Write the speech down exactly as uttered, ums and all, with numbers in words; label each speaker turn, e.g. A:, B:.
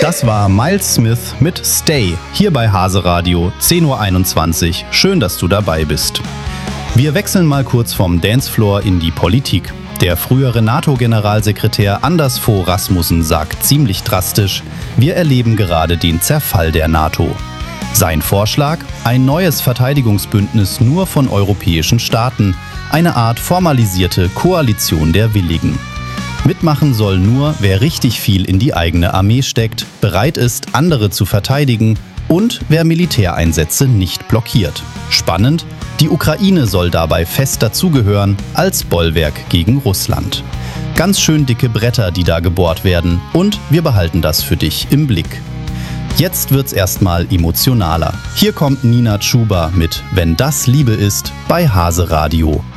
A: Das war Miles Smith mit Stay, hier bei Hase Radio, zehn Uhr einundzwanzig. Schön, dass du dabei bist. Wir wechseln mal kurz vom Dancefloor in die Politik. Der frühere NATO-Generalsekretär Anders Fogh Rasmussen sagt ziemlich drastisch, wir erleben gerade den Zerfall der NATO. Sein Vorschlag? Ein neues Verteidigungsbündnis nur von europäischen Staaten, eine Art formalisierte Koalition der Willigen. Mitmachen soll nur, wer richtig viel in die eigene Armee steckt, bereit ist, andere zu verteidigen und wer Militäreinsätze nicht blockiert. Spannend, die Ukraine soll dabei fest dazugehören als Bollwerk gegen Russland. Ganz schön dicke Bretter, die da gebohrt werden, und wir behalten das für dich im Blick. Jetzt wird's erstmal emotionaler. Hier kommt Nina Chuba mit Wenn das Liebe ist bei Hase Radio.